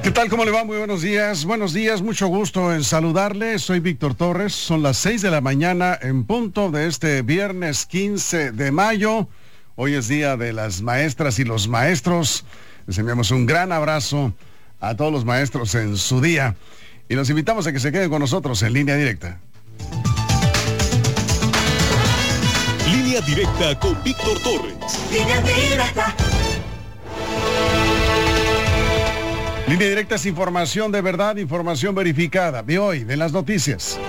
¿Qué tal? ¿Cómo le va? Muy buenos días. Buenos días, mucho gusto en saludarle. Soy Víctor Torres. Son las 6 de la mañana en punto de este viernes 15 de mayo. Hoy es día de las maestras y los maestros. Les enviamos un gran abrazo a todos los maestros en su día. Y los invitamos a que se queden con nosotros en Línea Directa. Línea Directa con Víctor Torres. Línea Directa. Línea Directa es información de verdad, información verificada. De hoy, de las noticias.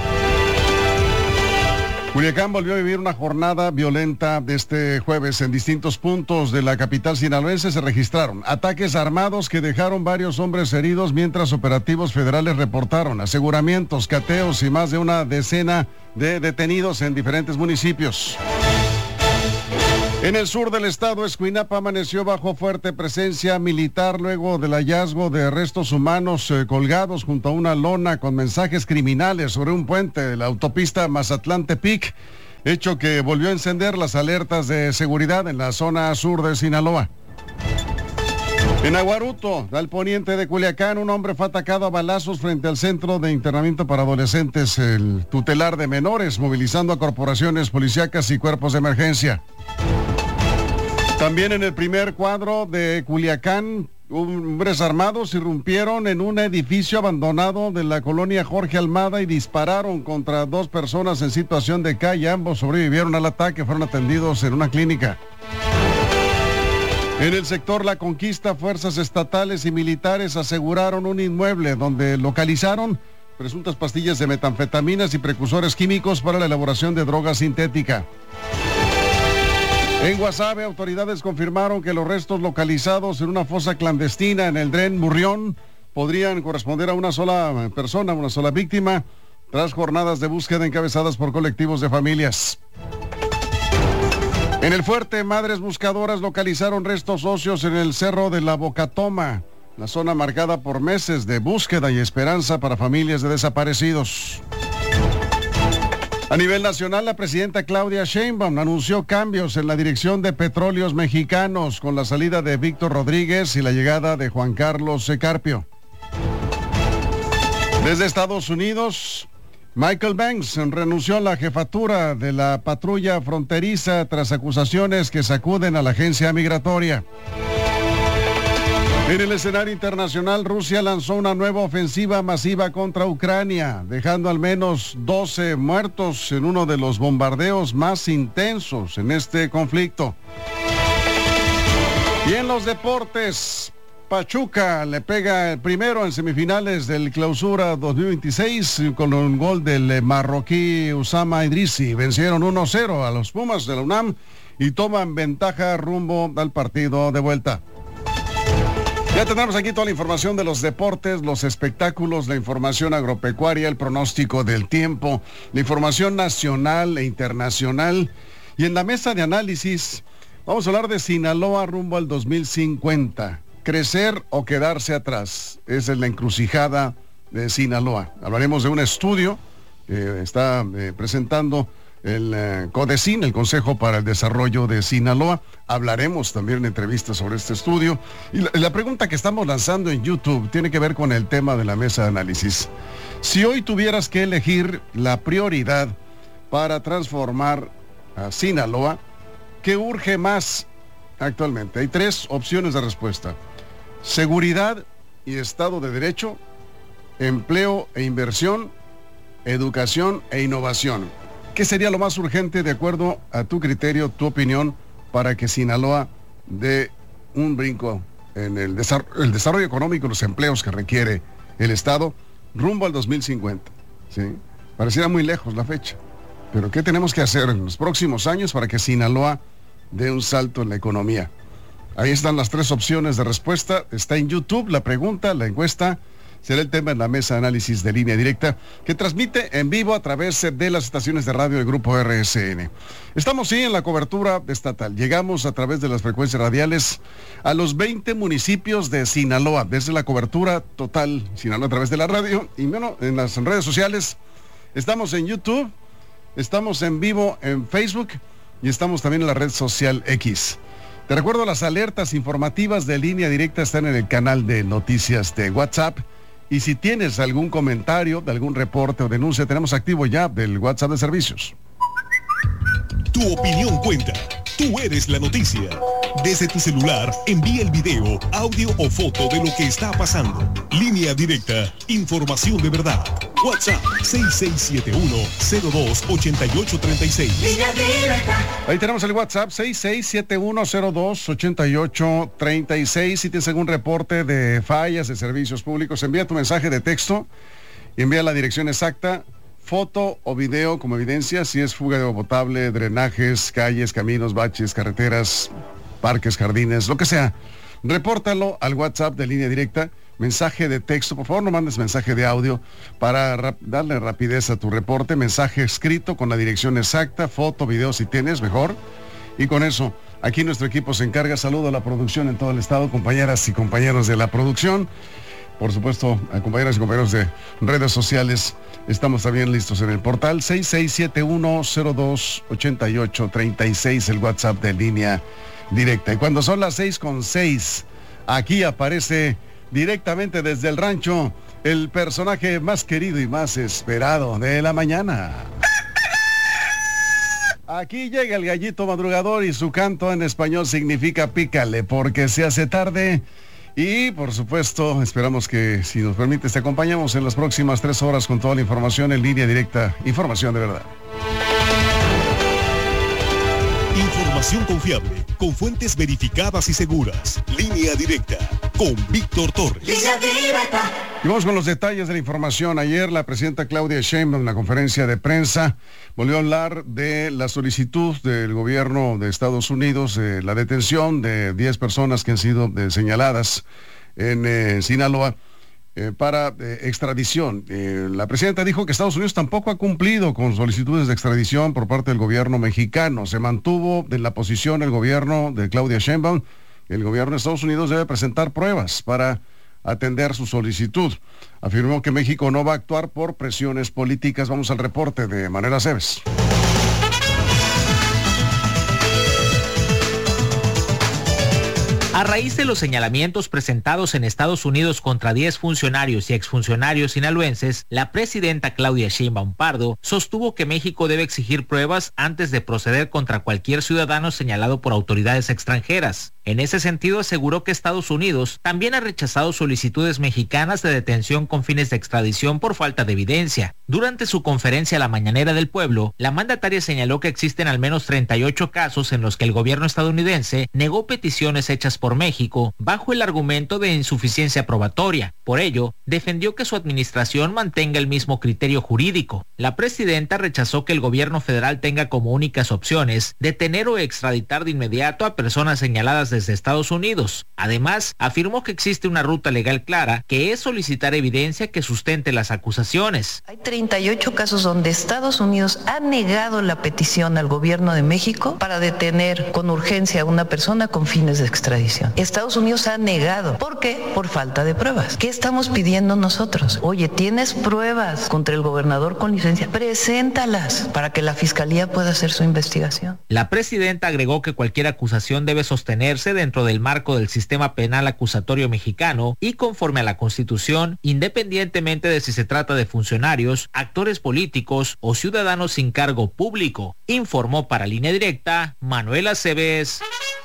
Culiacán volvió a vivir una jornada violenta de este jueves. En distintos puntos de la capital sinaloense se registraron ataques armados que dejaron varios hombres heridos, mientras operativos federales reportaron aseguramientos, cateos y más de una decena de detenidos en diferentes municipios. En el sur del estado, Escuinapa amaneció bajo fuerte presencia militar luego del hallazgo de restos humanos colgados junto a una lona con mensajes criminales sobre un puente de la autopista Mazatlán-Tepic, hecho que volvió a encender las alertas de seguridad en la zona sur de Sinaloa. En Aguaruto, al poniente de Culiacán, un hombre fue atacado a balazos frente al centro de internamiento para adolescentes, el tutelar de menores, movilizando a corporaciones policíacas y cuerpos de emergencia. También en el primer cuadro de Culiacán, hombres armados irrumpieron en un edificio abandonado de la colonia Jorge Almada y dispararon contra dos personas en situación de calle. Ambos sobrevivieron al ataque, fueron atendidos en una clínica. En el sector La Conquista, fuerzas estatales y militares aseguraron un inmueble donde localizaron presuntas pastillas de metanfetaminas y precursores químicos para la elaboración de droga sintética. En Guasave, autoridades confirmaron que los restos localizados en una fosa clandestina en el Dren Murrión podrían corresponder a una sola persona, una sola víctima, tras jornadas de búsqueda encabezadas por colectivos de familias. En el Fuerte, madres buscadoras localizaron restos óseos en el Cerro de la Bocatoma, la zona marcada por meses de búsqueda y esperanza para familias de desaparecidos. A nivel nacional, la presidenta Claudia Sheinbaum anunció cambios en la dirección de Petróleos Mexicanos con la salida de Víctor Rodríguez y la llegada de Juan Carlos Carpio. Desde Estados Unidos, Michael Banks renunció a la jefatura de la patrulla fronteriza tras acusaciones que sacuden a la agencia migratoria. En el escenario internacional, Rusia lanzó una nueva ofensiva masiva contra Ucrania, dejando al menos 12 muertos en uno de los bombardeos más intensos en este conflicto. Y en los deportes, Pachuca le pega el primero en semifinales del Clausura 2026 con un gol del marroquí Usama Idrissi. Vencieron 1-0 a los Pumas de la UNAM y toman ventaja rumbo al partido de vuelta. Ya tendremos aquí toda la información de los deportes, los espectáculos, la información agropecuaria, el pronóstico del tiempo, la información nacional e internacional. Y en la mesa de análisis vamos a hablar de Sinaloa rumbo al 2050. Crecer o quedarse atrás. Esa es la encrucijada de Sinaloa. Hablaremos de un estudio que está presentando el CODESIN, el Consejo para el Desarrollo de Sinaloa. Hablaremos también en entrevistas sobre este estudio. Y la pregunta que estamos lanzando en YouTube tiene que ver con el tema de la mesa de análisis. Si hoy tuvieras que elegir la prioridad para transformar a Sinaloa, ¿qué urge más actualmente? Hay 3 opciones de respuesta: seguridad y Estado de Derecho, empleo e inversión, educación e innovación. ¿Qué sería lo más urgente de acuerdo a tu criterio, tu opinión, para que Sinaloa dé un brinco en el desarrollo económico y los empleos que requiere el Estado rumbo al 2050? ¿Sí? Pareciera muy lejos la fecha, pero ¿qué tenemos que hacer en los próximos años para que Sinaloa dé un salto en la economía? Ahí están las 3 opciones de respuesta. Está en YouTube la pregunta, la encuesta. Será el tema en la mesa de análisis de Línea Directa, que transmite en vivo a través de las estaciones de radio del Grupo RSN. Estamos sí en la cobertura estatal. Llegamos a través de las frecuencias radiales a los 20 municipios de Sinaloa, desde la cobertura total Sinaloa a través de la radio. Y bueno, en las redes sociales estamos en YouTube, estamos en vivo en Facebook y estamos también en la red social X. Te recuerdo, las alertas informativas de Línea Directa están en el canal de noticias de WhatsApp. Y si tienes algún comentario, de algún reporte o denuncia, tenemos activo ya del WhatsApp de servicios. Tu opinión cuenta. Tú eres la noticia. Desde tu celular, envía el video, audio o foto de lo que está pasando. Línea Directa, información de verdad. WhatsApp 6671-028836. Ahí tenemos el WhatsApp 6671-028836. Si tienes algún reporte de fallas de servicios públicos, envía tu mensaje de texto y envía la dirección exacta, foto o video como evidencia. Si es fuga de agua potable, drenajes, calles, caminos, baches, carreteras, parques, jardines, lo que sea, repórtalo al WhatsApp de Línea Directa. Mensaje de texto, por favor no mandes mensaje de audio, para darle rapidez a tu reporte. Mensaje escrito con la dirección exacta, foto, video si tienes, mejor. Y con eso, aquí nuestro equipo se encarga. Saludo a la producción en todo el estado, compañeras y compañeros de la producción. Por supuesto, a compañeras y compañeros de redes sociales. Estamos también listos en el portal 6671-028836, el WhatsApp de Línea Directa. Y cuando son las 6:06, aquí aparece directamente desde el rancho el personaje más querido y más esperado de la mañana. Aquí llega el gallito madrugador y su canto en español significa pícale porque se hace tarde. Y por supuesto, esperamos que, si nos permites, te acompañamos en las próximas 3 horas con toda la información en Línea Directa. Información de verdad. Información confiable, con fuentes verificadas y seguras. Línea Directa, con Víctor Torres. Línea Directa. Y vamos con los detalles de la información. Ayer la presidenta Claudia Sheinbaum en la conferencia de prensa volvió a hablar de la solicitud del gobierno de Estados Unidos, la detención de 10 personas que han sido señaladas en Sinaloa para extradición. La presidenta dijo que Estados Unidos tampoco ha cumplido con solicitudes de extradición por parte del gobierno mexicano. Se mantuvo en la posición el gobierno de Claudia Sheinbaum. El gobierno de Estados Unidos debe presentar pruebas para atender su solicitud. Afirmó que México no va a actuar por presiones políticas. Vamos al reporte de Manuel Aceves. A raíz de los señalamientos presentados en Estados Unidos contra 10 funcionarios y exfuncionarios sinaloenses, la presidenta Claudia Sheinbaum Pardo sostuvo que México debe exigir pruebas antes de proceder contra cualquier ciudadano señalado por autoridades extranjeras. En ese sentido, aseguró que Estados Unidos también ha rechazado solicitudes mexicanas de detención con fines de extradición por falta de evidencia. Durante su conferencia a la Mañanera del Pueblo, la mandataria señaló que existen al menos 38 casos en los que el gobierno estadounidense negó peticiones hechas por México bajo el argumento de insuficiencia probatoria. Por ello, defendió que su administración mantenga el mismo criterio jurídico. La presidenta rechazó que el gobierno federal tenga como únicas opciones detener o extraditar de inmediato a personas señaladas desde Estados Unidos. Además, afirmó que existe una ruta legal clara, que es solicitar evidencia que sustente las acusaciones. Hay 38 casos donde Estados Unidos ha negado la petición al gobierno de México para detener con urgencia a una persona con fines de extradición. Estados Unidos ha negado. ¿Por qué? Por falta de pruebas. ¿Qué estamos pidiendo nosotros? Oye, ¿tienes pruebas contra el gobernador con licencia? Preséntalas para que la fiscalía pueda hacer su investigación. La presidenta agregó que cualquier acusación debe sostenerse dentro del marco del sistema penal acusatorio mexicano y conforme a la Constitución, independientemente de si se trata de funcionarios, actores políticos o ciudadanos sin cargo público. Informó para Línea Directa Manuel Aceves.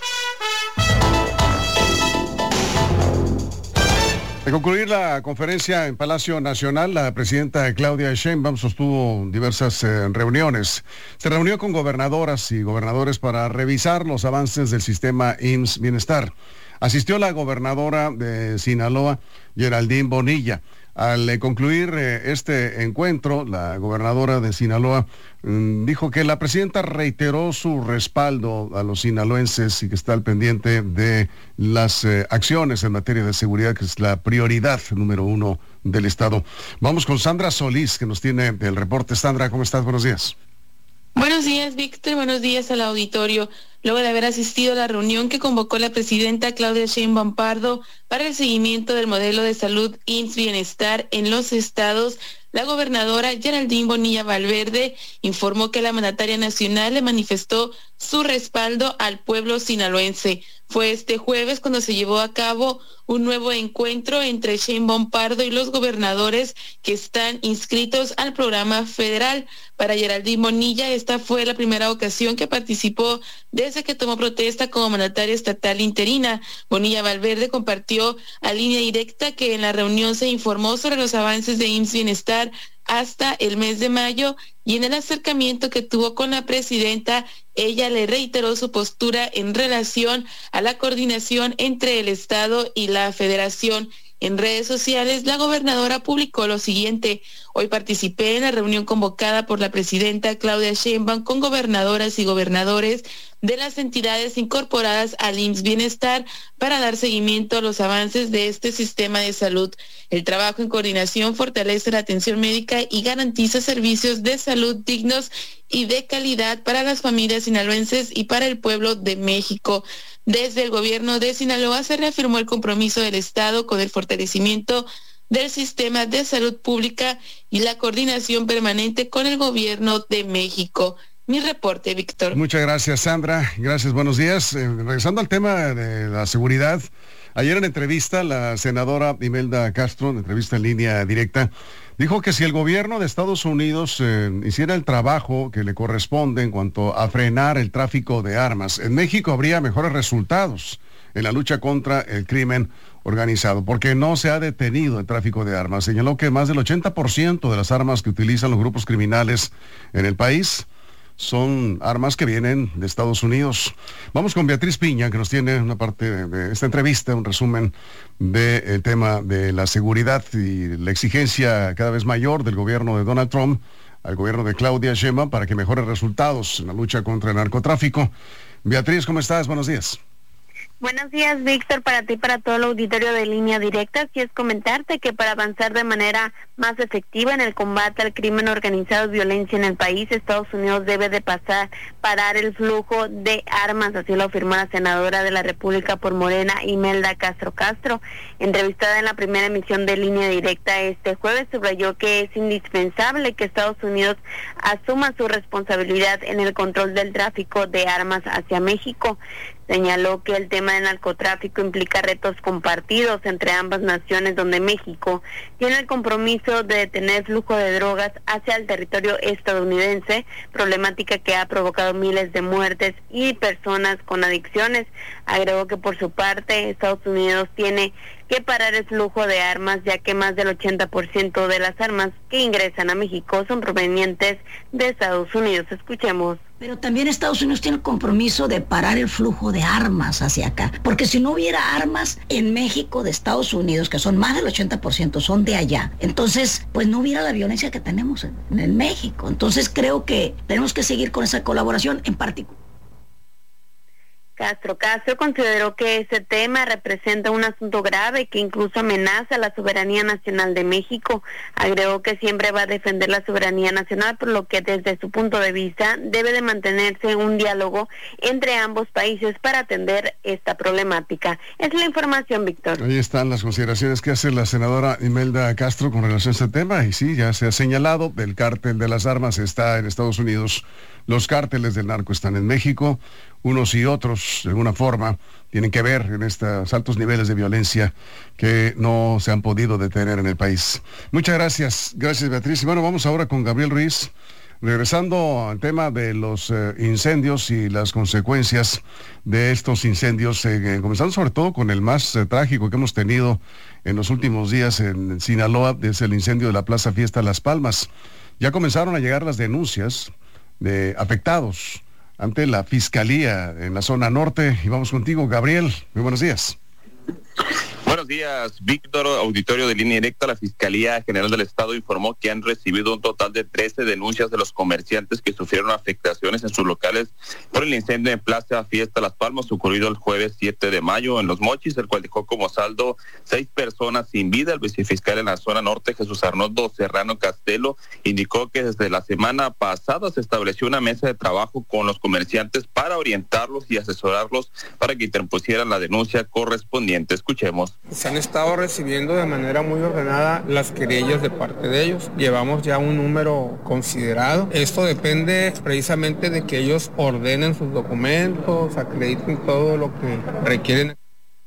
De concluir la conferencia en Palacio Nacional, la presidenta Claudia Sheinbaum sostuvo diversas reuniones. Se reunió con gobernadoras y gobernadores para revisar los avances del sistema IMSS Bienestar. Asistió la gobernadora de Sinaloa, Geraldine Bonilla. Al concluir este encuentro, la gobernadora de Sinaloa dijo que la presidenta reiteró su respaldo a los sinaloenses y que está al pendiente de las acciones en materia de seguridad, que es la prioridad número 1 del Estado. Vamos con Sandra Solís, que nos tiene el reporte. Sandra, ¿cómo estás? Buenos días. Buenos días, Víctor. Buenos días al auditorio. Luego de haber asistido a la reunión que convocó la presidenta Claudia Sheinbaum Pardo para el seguimiento del modelo de salud IMSS Bienestar en los estados, la gobernadora Geraldine Bonilla Valverde informó que la mandataria nacional le manifestó su respaldo al pueblo sinaloense. Fue este jueves cuando se llevó a cabo un nuevo encuentro entre Sheinbaum Pardo y los gobernadores que están inscritos al programa federal. Para Geraldine Bonilla, esta fue la primera ocasión que participó desde que tomó protesta como mandataria estatal interina. Bonilla Valverde compartió a Línea Directa que en la reunión se informó sobre los avances de IMSS Bienestar hasta el mes de mayo, y en el acercamiento que tuvo con la presidenta, ella le reiteró su postura en relación a la coordinación entre el Estado y la Federación. En redes sociales, la gobernadora publicó lo siguiente: hoy participé en la reunión convocada por la presidenta Claudia Sheinbaum con gobernadoras y gobernadores de las entidades incorporadas al IMSS Bienestar para dar seguimiento a los avances de este sistema de salud. El trabajo en coordinación fortalece la atención médica y garantiza servicios de salud dignos y de calidad para las familias sinaloenses y para el pueblo de México. Desde el gobierno de Sinaloa se reafirmó el compromiso del Estado con el fortalecimiento del sistema de salud pública y la coordinación permanente con el gobierno de México. Mi reporte, Víctor. Muchas gracias, Sandra. Gracias, buenos días. Regresando al tema de la seguridad, ayer en entrevista la senadora Imelda Castro, en entrevista en Línea Directa, dijo que si el gobierno de Estados Unidos hiciera el trabajo que le corresponde en cuanto a frenar el tráfico de armas, en México habría mejores resultados en la lucha contra el crimen organizado, porque no se ha detenido el tráfico de armas. Señaló que más del 80% de las armas que utilizan los grupos criminales en el país son armas que vienen de Estados Unidos. Vamos con Beatriz Piña, que nos tiene una parte de esta entrevista, un resumen del tema de la seguridad y la exigencia cada vez mayor del gobierno de Donald Trump al gobierno de Claudia Sheinbaum para que mejore resultados en la lucha contra el narcotráfico. Beatriz, ¿cómo estás? Buenos días. Buenos días, Víctor, para ti y para todo el auditorio de Línea Directa. Así es comentarte que para avanzar de manera más efectiva en el combate al crimen organizado y violencia en el país, Estados Unidos debe de parar el flujo de armas, así lo afirmó la senadora de la República por Morena, Imelda Castro. Entrevistada en la primera emisión de Línea Directa este jueves, subrayó que es indispensable que Estados Unidos asuma su responsabilidad en el control del tráfico de armas hacia México. Señaló que el tema del narcotráfico implica retos compartidos entre ambas naciones, donde México tiene el compromiso de detener el flujo de drogas hacia el territorio estadounidense, problemática que ha provocado miles de muertes y personas con adicciones. Agregó que por su parte Estados Unidos tiene que parar el flujo de armas, ya que más del 80% de las armas que ingresan a México son provenientes de Estados Unidos. Escuchemos. Pero también Estados Unidos tiene el compromiso de parar el flujo de armas hacia acá, porque si no hubiera armas en México de Estados Unidos, que son más del 80%, son de allá, entonces pues no hubiera la violencia que tenemos en México. Entonces creo que tenemos que seguir con esa colaboración en particular. Castro consideró que ese tema representa un asunto grave que incluso amenaza la soberanía nacional de México. Agregó que siempre va a defender la soberanía nacional, por lo que desde su punto de vista debe de mantenerse un diálogo entre ambos países para atender esta problemática. Es la información, Víctor. Ahí están las consideraciones que hace la senadora Imelda Castro con relación a este tema, y sí, ya se ha señalado, el cártel de las armas está en Estados Unidos, los cárteles del narco están en México. Unos y otros, de alguna forma, tienen que ver en estos altos niveles de violencia que no se han podido detener en el país. Muchas gracias. Gracias, Beatriz. Y bueno, vamos ahora con Gabriel Ruiz. Regresando al tema de los incendios y las consecuencias de estos incendios, comenzando sobre todo con el más trágico que hemos tenido en los últimos días en Sinaloa, es el incendio de la Plaza Fiesta Las Palmas. Ya comenzaron a llegar las denuncias de afectados ante la Fiscalía en la zona norte. Y vamos contigo, Gabriel. Muy buenos días. Buenos días, Víctor. Auditorio de Línea Directa. La Fiscalía General del Estado informó que han recibido un total de 13 denuncias de los comerciantes que sufrieron afectaciones en sus locales por el incendio en Plaza Fiesta Las Palmas ocurrido el jueves 7 de mayo en Los Mochis, el cual dejó como saldo 6 personas sin vida. El vicefiscal en la zona norte, Jesús Arnoldo Serrano Castelo, indicó que desde la semana pasada se estableció una mesa de trabajo con los comerciantes para orientarlos y asesorarlos para que interpusieran la denuncia correspondiente. Escuchemos. Se han estado recibiendo de manera muy ordenada las querellas de parte de ellos. Llevamos ya un número considerado. Esto depende precisamente de que ellos ordenen sus documentos, acrediten todo lo que requieren.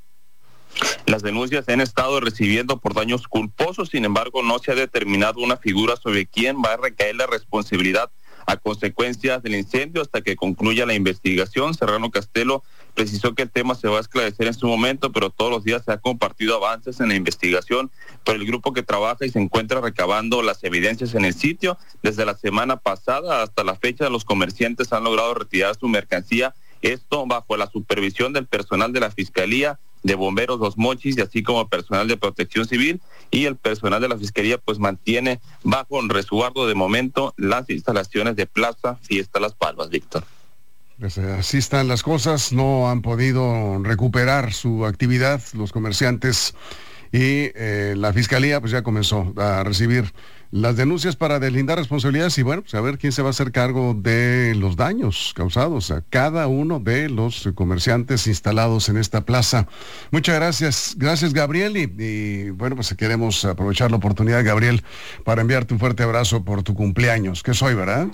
Las denuncias se han estado recibiendo por daños culposos, sin embargo no se ha determinado una figura sobre quién va a recaer la responsabilidad a consecuencia del incendio hasta que concluya la investigación. Serrano Castelo precisó que el tema se va a esclarecer en su momento, pero todos los días se han compartido avances en la investigación por el grupo que trabaja y se encuentra recabando las evidencias en el sitio. Desde la semana pasada hasta la fecha, los comerciantes han logrado retirar su mercancía, esto bajo la supervisión del personal de la Fiscalía, de Bomberos Los Mochis y así como personal de Protección Civil, y el personal de la Fiscalía pues mantiene bajo resguardo de momento las instalaciones de Plaza Fiesta Las Palmas, Víctor. Pues así están las cosas, no han podido recuperar su actividad los comerciantes y la Fiscalía pues ya comenzó a recibir las denuncias para deslindar responsabilidades y bueno, pues a ver quién se va a hacer cargo de los daños causados a cada uno de los comerciantes instalados en esta plaza. Muchas gracias, Gabriel, y bueno, pues queremos aprovechar la oportunidad, Gabriel, para enviarte un fuerte abrazo por tu cumpleaños, que es hoy, ¿verdad?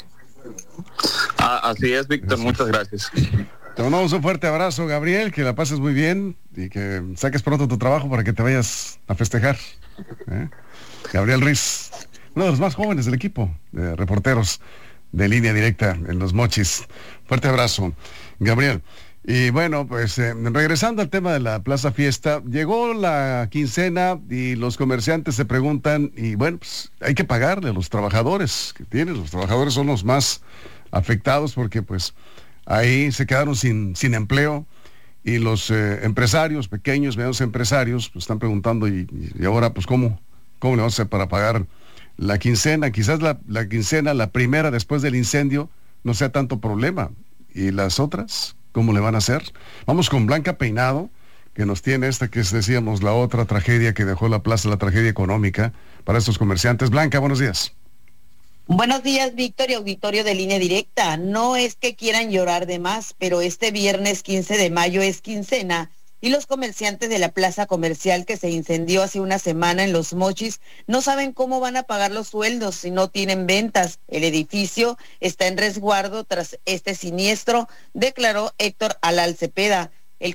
Así es, Víctor, muchas gracias. Te mandamos un fuerte abrazo, Gabriel, que la pases muy bien y que saques pronto tu trabajo para que te vayas a festejar. Gabriel Ruiz, uno de los más jóvenes del equipo de reporteros de Línea Directa en Los Mochis. Fuerte abrazo, Gabriel. Y bueno, pues regresando al tema de la Plaza Fiesta, llegó la quincena y los comerciantes se preguntan, y bueno, pues hay que pagarle a los trabajadores que tienen. Los trabajadores son los más afectados porque pues ahí se quedaron sin empleo y los empresarios, pequeños, medianos empresarios, pues están preguntando y ahora pues ¿cómo le vamos a hacer para pagar la quincena? Quizás la quincena, la primera después del incendio, no sea tanto problema. ¿Y las otras? ¿Cómo le van a hacer? Vamos con Blanca Peinado, que nos tiene esta que es, decíamos, la otra tragedia que dejó la plaza, la tragedia económica para estos comerciantes. Blanca, buenos días. Buenos días, Víctor y auditorio de Línea Directa. No es que quieran llorar de más, pero este viernes 15 de mayo es quincena y los comerciantes de la plaza comercial que se incendió hace una semana en Los Mochis no saben cómo van a pagar los sueldos si no tienen ventas. El edificio está en resguardo tras este siniestro, declaró Héctor Alal Cepeda,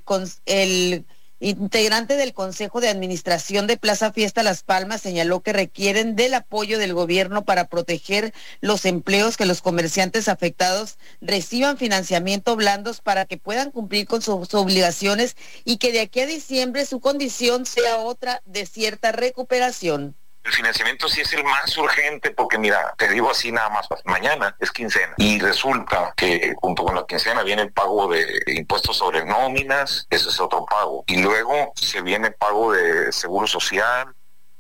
el integrante del Consejo de Administración de Plaza Fiesta Las Palmas. Señaló que requieren del apoyo del gobierno para proteger los empleos, que los comerciantes afectados reciban financiamiento blandos para que puedan cumplir con sus obligaciones y que de aquí a diciembre su condición sea otra de cierta recuperación. El financiamiento sí es el más urgente porque mira, te digo así nada más, mañana es quincena y resulta que junto con la quincena viene el pago de impuestos sobre nóminas, ese es otro pago, y luego se viene pago de seguro social.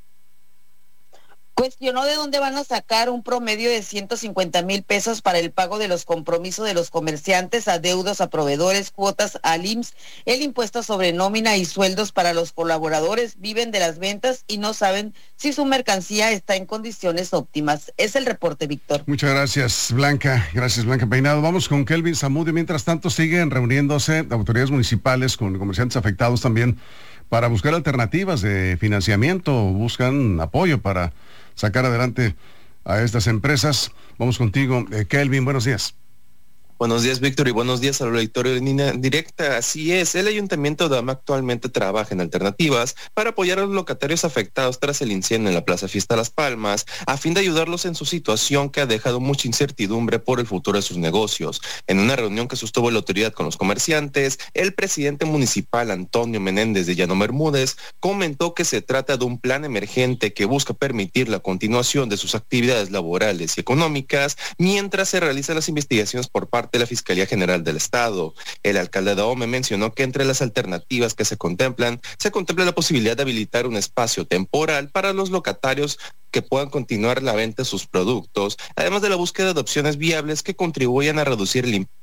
Cuestionó de dónde van a sacar un promedio de 150,000 pesos para el pago de los compromisos de los comerciantes, adeudos a proveedores, cuotas al IMSS, el impuesto sobre nómina y sueldos para los colaboradores. Viven de las ventas y no saben si su mercancía está en condiciones óptimas. Es el reporte, Víctor. Muchas gracias, Blanca. Gracias, Blanca Peinado. Vamos con Kelvin Zamudio. Mientras tanto, siguen reuniéndose autoridades municipales con comerciantes afectados también para buscar alternativas de financiamiento. Buscan apoyo para sacar adelante a estas empresas. Vamos contigo, Kelvin, buenos días. Buenos días, Víctor, y buenos días al auditorio de Línea Directa. Así es, el Ayuntamiento de AMA actualmente trabaja en alternativas para apoyar a los locatarios afectados tras el incendio en la Plaza Fiesta Las Palmas, a fin de ayudarlos en su situación que ha dejado mucha incertidumbre por el futuro de sus negocios. En una reunión que sostuvo la autoridad con los comerciantes, el presidente municipal Antonio Menéndez de Llano Bermúdez comentó que se trata de un plan emergente que busca permitir la continuación de sus actividades laborales y económicas mientras se realizan las investigaciones por parte de la Fiscalía General del Estado. El alcalde de Ahome mencionó que entre las alternativas que se contempla la posibilidad de habilitar un espacio temporal para los locatarios que puedan continuar la venta de sus productos, además de la búsqueda de opciones viables que contribuyan a reducir el impacto.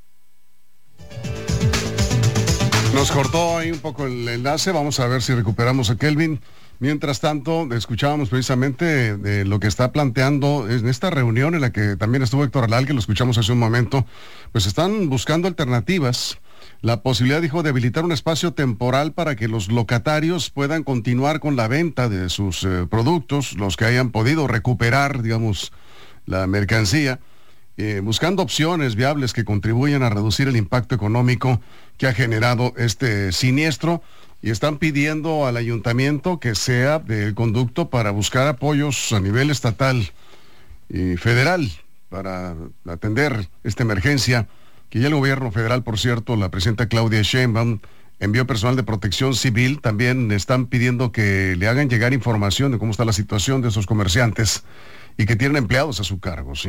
Nos cortó ahí un poco el enlace, vamos a ver si recuperamos a Kelvin. Mientras tanto, escuchábamos precisamente de lo que está planteando en esta reunión en la que también estuvo Héctor Alal, que lo escuchamos hace un momento. Pues están buscando alternativas la posibilidad, dijo, de habilitar un espacio temporal para que los locatarios puedan continuar con la venta de sus productos, los que hayan podido recuperar, digamos, la mercancía, buscando opciones viables que contribuyan a reducir el impacto económico que ha generado este siniestro, y están pidiendo al ayuntamiento que sea el conducto para buscar apoyos a nivel estatal y federal para atender esta emergencia, que ya el gobierno federal, por cierto, la presidenta Claudia Sheinbaum envió personal de protección civil. También están pidiendo que le hagan llegar información de cómo está la situación de esos comerciantes y que tienen empleados a su cargo, ¿sí?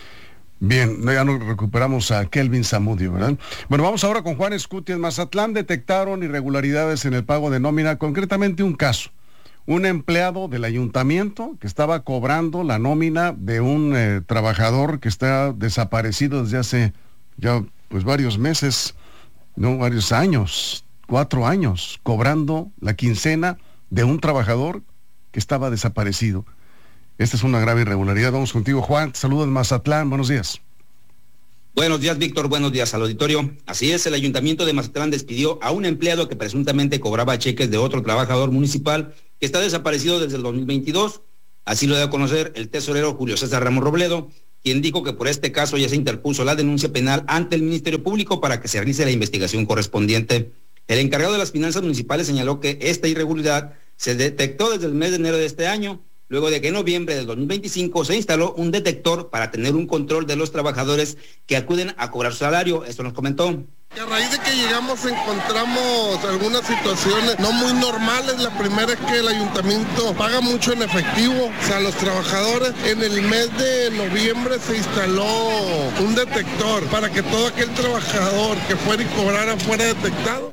Bien, ya nos recuperamos a Kelvin Zamudio, ¿verdad? Bueno, vamos ahora con Juan Escutia. En Mazatlán detectaron irregularidades en el pago de nómina, concretamente un caso. Un empleado del ayuntamiento que estaba cobrando la nómina de un trabajador que está desaparecido desde hace ya pues varios meses, no, varios años, 4 años, cobrando la quincena de un trabajador que estaba desaparecido. Esta es una grave irregularidad. Vamos contigo, Juan. Saludos en Mazatlán. Buenos días. Buenos días, Víctor. Buenos días al auditorio. Así es, el ayuntamiento de Mazatlán despidió a un empleado que presuntamente cobraba cheques de otro trabajador municipal que está desaparecido desde el 2022. Así lo dio a conocer el tesorero Julio César Ramos Robledo, quien dijo que por este caso ya se interpuso la denuncia penal ante el Ministerio Público para que se realice la investigación correspondiente. El encargado de las finanzas municipales señaló que esta irregularidad se detectó desde el mes de enero de este año, luego de que en noviembre del 2025 se instaló un detector para tener un control de los trabajadores que acuden a cobrar su salario. Esto nos comentó. A raíz de que llegamos encontramos algunas situaciones no muy normales. La primera es que el ayuntamiento paga mucho en efectivo, o sea, a los trabajadores. En el mes de noviembre se instaló un detector para que todo aquel trabajador que fuera y cobrara fuera detectado.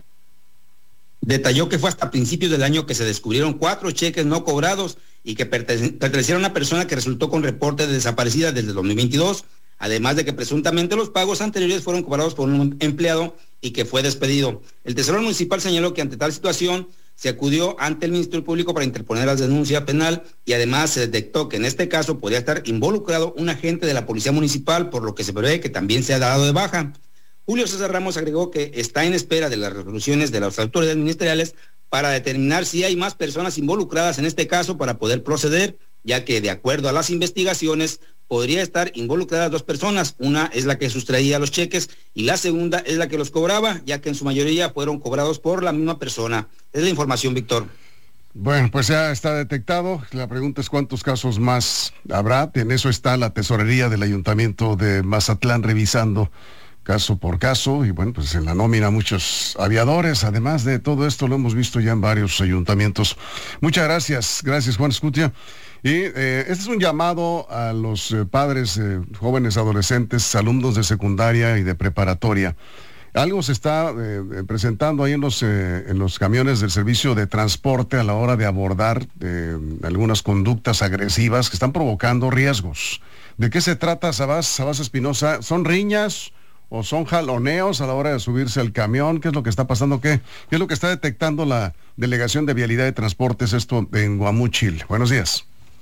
Detalló que fue hasta principios del año que se descubrieron 4 cheques no cobrados y que pertenecieron a una persona que resultó con reporte de desaparecida desde el 2022, además de que presuntamente los pagos anteriores fueron cobrados por un empleado y que fue despedido. El tesorero municipal señaló que ante tal situación se acudió ante el Ministerio Público para interponer la denuncia penal y además se detectó que en este caso podría estar involucrado un agente de la Policía Municipal, por lo que se prevé que también se ha dado de baja. Julio César Ramos agregó que está en espera de las resoluciones de las autoridades ministeriales para determinar si hay más personas involucradas en este caso para poder proceder, ya que de acuerdo a las investigaciones podría estar involucradas 2 personas. Una es la que sustraía los cheques y la segunda es la que los cobraba, ya que en su mayoría fueron cobrados por la misma persona. Es la información, Víctor. Bueno, pues ya está detectado. La pregunta es cuántos casos más habrá. En eso está la tesorería del Ayuntamiento de Mazatlán revisando caso por caso, y bueno, pues en la nómina muchos aviadores. Además de todo esto, lo hemos visto ya en varios ayuntamientos. Muchas gracias. Gracias, Juan Escutia. Y este es un llamado a los padres, jóvenes, adolescentes, alumnos de secundaria y de preparatoria. Algo se está presentando ahí en los camiones del servicio de transporte a la hora de abordar algunas conductas agresivas que están provocando riesgos. ¿De qué se trata, Sabás Espinosa? ¿Son riñas o son jaloneos a la hora de subirse al camión? ¿Qué es lo que está pasando? ¿Qué es lo que está detectando la Delegación de Vialidad y Transportes, esto en Guamúchil? Buenos días.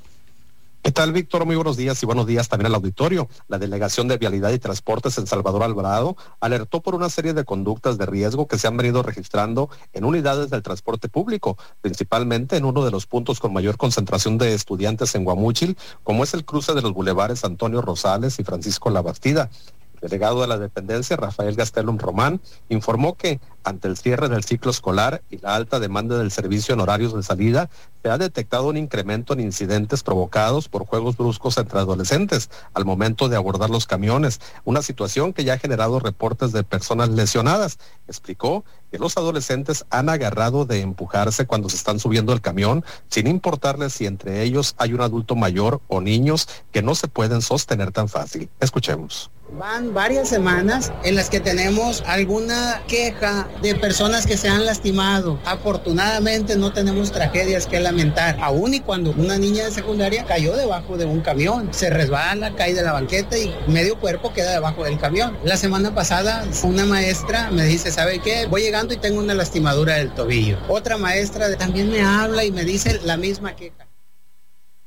¿Qué tal, Víctor? Muy buenos días y buenos días también al auditorio. La Delegación de Vialidad y Transportes en Salvador Alvarado alertó por una serie de conductas de riesgo que se han venido registrando en unidades del transporte público, principalmente en uno de los puntos con mayor concentración de estudiantes en Guamúchil, como es el cruce de los bulevares Antonio Rosales y Francisco Labastida. El delegado de la dependencia, Rafael Gastelum Román, informó que ante el cierre del ciclo escolar y la alta demanda del servicio en horarios de salida, se ha detectado un incremento en incidentes provocados por juegos bruscos entre adolescentes al momento de abordar los camiones, una situación que ya ha generado reportes de personas lesionadas. Explicó que los adolescentes han agarrado de empujarse cuando se están subiendo al camión, sin importarles si entre ellos hay un adulto mayor o niños que no se pueden sostener tan fácil. Escuchemos. Van varias semanas en las que tenemos alguna queja de personas que se han lastimado. Afortunadamente no tenemos tragedias que lamentar, aún y cuando una niña de secundaria cayó debajo de un camión, se resbala, cae de la banqueta y medio cuerpo queda debajo del camión. La semana pasada una maestra me dice, ¿sabe qué? Voy llegando y tengo una lastimadura del tobillo. Otra maestra también me habla y me dice la misma queja.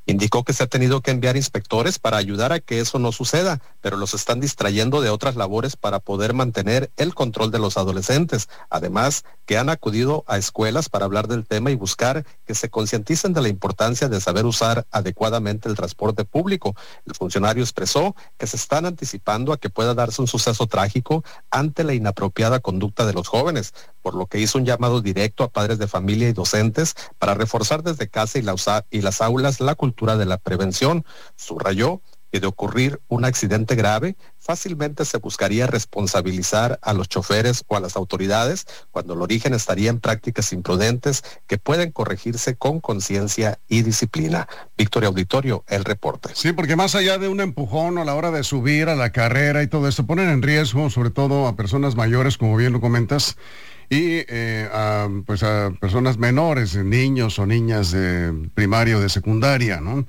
Indicó que se ha tenido que enviar inspectores para ayudar a que eso no suceda, pero los están distrayendo de otras labores para poder mantener el control de los adolescentes. Además, que han acudido a escuelas para hablar del tema y buscar que se concienticen de la importancia de saber usar adecuadamente el transporte público. El funcionario expresó que se están anticipando a que pueda darse un suceso trágico ante la inapropiada conducta de los jóvenes, por lo que hizo un llamado directo a padres de familia y docentes para reforzar desde casa y las aulas la cultura de la prevención. Subrayó que de ocurrir un accidente grave, fácilmente se buscaría responsabilizar a los choferes o a las autoridades, cuando el origen estaría en prácticas imprudentes que pueden corregirse con conciencia y disciplina. Victoria Auditorio, el reporte. Sí, porque más allá de un empujón a la hora de subir a la carrera y todo esto, ponen en riesgo sobre todo a personas mayores, como bien lo comentas, y a personas menores, niños o niñas de primaria o de secundaria, ¿no?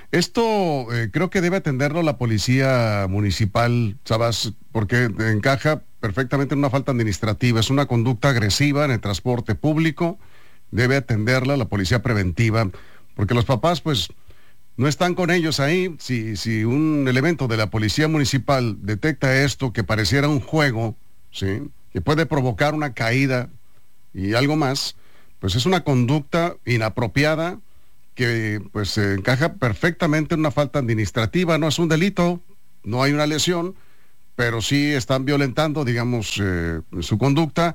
Esto creo que debe atenderlo la policía municipal, Sabas, porque encaja perfectamente en una falta administrativa, es una conducta agresiva en el transporte público, debe atenderla la policía preventiva, porque los papás pues no están con ellos ahí. Si un elemento de la policía municipal detecta esto que pareciera un juego, ¿sí?, que puede provocar una caída y algo más, pues es una conducta inapropiada que pues encaja perfectamente en una falta administrativa. No es un delito, no hay una lesión, pero sí están violentando, digamos, su conducta,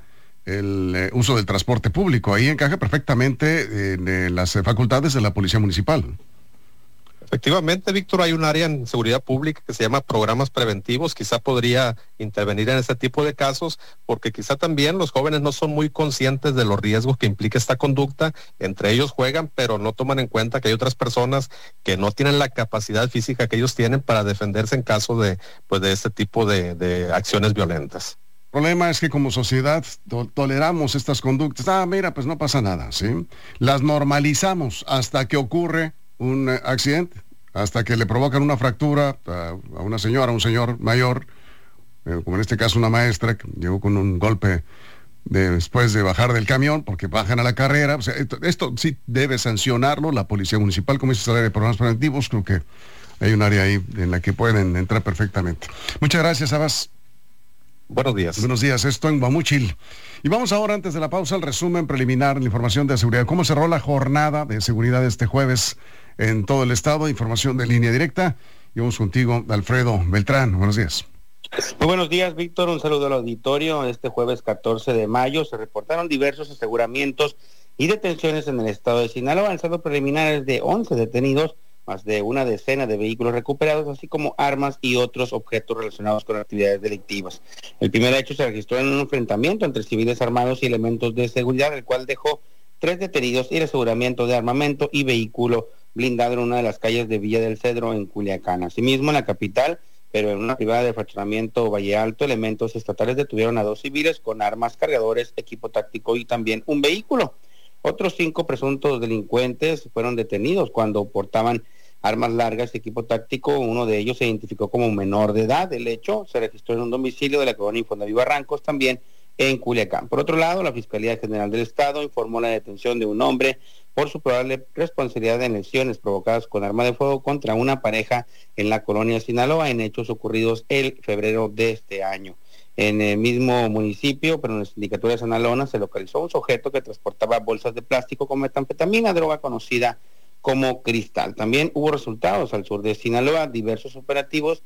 el uso del transporte público. Ahí encaja perfectamente en las facultades de la policía municipal. Efectivamente, Víctor, hay un área en seguridad pública que se llama programas preventivos. Quizá podría intervenir en este tipo de casos, porque quizá también los jóvenes no son muy conscientes de los riesgos que implica esta conducta. Entre ellos juegan, pero no toman en cuenta que hay otras personas que no tienen la capacidad física que ellos tienen para defenderse en caso de este tipo de acciones violentas. El problema es que como sociedad toleramos estas conductas. Mira, pues no pasa nada, ¿sí? Las normalizamos hasta que ocurre un accidente, hasta que le provocan una fractura a una señora, a un señor mayor, como en este caso una maestra que llegó con un golpe después de bajar del camión, porque bajan a la carrera. O sea, esto sí debe sancionarlo la policía municipal, como dice el área de programas preventivos. Creo que hay un área ahí en la que pueden entrar perfectamente. Muchas gracias, Sabas. Buenos días. Buenos días, esto en Guamúchil. Y vamos ahora, antes de la pausa, al resumen preliminar, la información de seguridad. ¿Cómo cerró la jornada de seguridad este jueves en todo el estado? Información de Línea Directa. Y vamos contigo, Alfredo Beltrán. Buenos días. Muy buenos días, Víctor. Un saludo al auditorio. Este jueves 14 de mayo se reportaron diversos aseguramientos y detenciones en el estado de Sinaloa. El saldo preliminar es de 11 detenidos, más de una decena de vehículos recuperados, así como armas y otros objetos relacionados con actividades delictivas. El primer hecho se registró en un enfrentamiento entre civiles armados y elementos de seguridad, el cual dejó 3 detenidos y el aseguramiento de armamento y vehículo blindado en una de las calles de Villa del Cedro, en Culiacán. Asimismo, en la capital, pero en una privada de fraccionamiento Valle Alto, elementos estatales detuvieron a 2 civiles con armas, cargadores, equipo táctico y también un vehículo. Otros 5 presuntos delincuentes fueron detenidos cuando portaban armas largas y equipo táctico. Uno de ellos se identificó como menor de edad. El hecho se registró en un domicilio de la colonia Infonavit Barrancos, también en Culiacán. Por otro lado, la Fiscalía General del Estado informó la detención de un hombre por su probable responsabilidad en lesiones provocadas con arma de fuego contra una pareja en la colonia Sinaloa, en hechos ocurridos el febrero de este año. En el mismo municipio, pero en la sindicatura de San Alona, se localizó un sujeto que transportaba bolsas de plástico con metanfetamina, droga conocida como cristal. También hubo resultados al sur de Sinaloa. Diversos operativos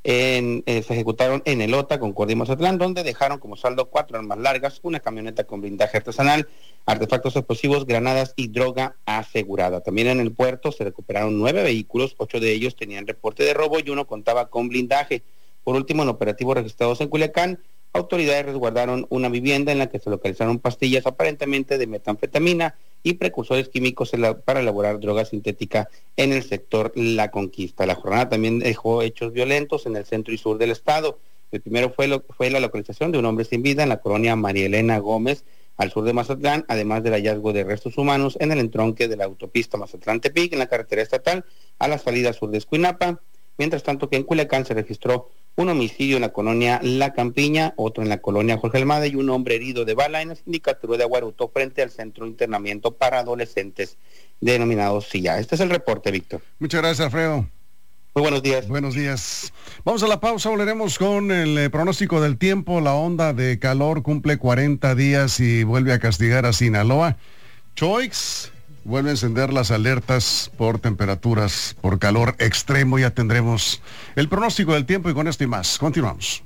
se ejecutaron en Elota, Concordia y Mazatlán, donde dejaron como saldo 4 armas largas, una camioneta con blindaje artesanal, artefactos explosivos, granadas y droga asegurada. También en el puerto se recuperaron 9 vehículos, 8 de ellos tenían reporte de robo y uno contaba con blindaje. Por último, en operativos registrados en Culiacán, autoridades resguardaron una vivienda en la que se localizaron pastillas aparentemente de metanfetamina y precursores químicos para elaborar droga sintética en el sector La Conquista. La jornada también dejó hechos violentos en el centro y sur del estado. El primero fue la localización de un hombre sin vida en la colonia María Elena Gómez, al sur de Mazatlán, además del hallazgo de restos humanos en el entronque de la autopista Mazatlán-Tepic, en la carretera estatal a la salida sur de Escuinapa. Mientras tanto que en Culiacán se registró un homicidio en la colonia La Campiña, otro en la colonia Jorge Almada y un hombre herido de bala en la sindicatura de Aguaruto frente al centro de internamiento para adolescentes denominados SIA. Este es el reporte, Víctor. Muchas gracias, Alfredo. Muy buenos días. Buenos días. Vamos a la pausa, volveremos con el pronóstico del tiempo. La onda de calor cumple 40 días y vuelve a castigar a Sinaloa. Choix vuelve a encender las alertas por temperaturas, por calor extremo. Ya tendremos el pronóstico del tiempo y con esto y más. Continuamos.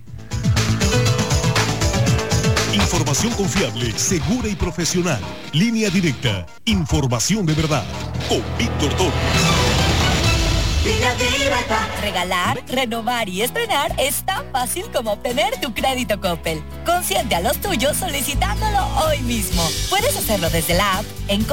Información confiable, segura y profesional. Línea Directa. Información de verdad. Con Víctor Torres. Regalar, renovar y estrenar es tan fácil como obtener tu crédito Coppel. Consiente a los tuyos solicitándolo hoy mismo. Puedes hacerlo desde la app en